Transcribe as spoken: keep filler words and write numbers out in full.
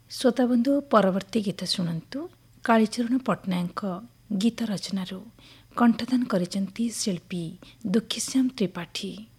ଶ୍ରୋତାବନ୍ଧୁ ପରବର୍ତ୍ତୀ ଗୀତ ଶୁଣନ୍ତୁ କାଳୀଚରଣ ପଟ୍ଟନାୟକଙ୍କ ଗୀତ ରଚନାରୁ କଣ୍ଠଦାନ କରିଛନ୍ତି ଶିଳ୍ପୀ ଦୁଃଖୀଶ୍ୟାମ ତ୍ରିପାଠୀ।